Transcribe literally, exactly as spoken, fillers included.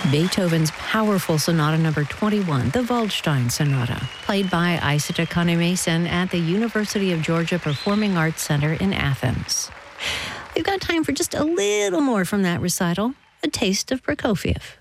Beethoven's powerful Sonata Number twenty-one, the Waldstein Sonata, played by Isata Kane-Mason at the University of Georgia Performing Arts Center in Athens. We've got time for just a little more from that recital, a taste of Prokofiev.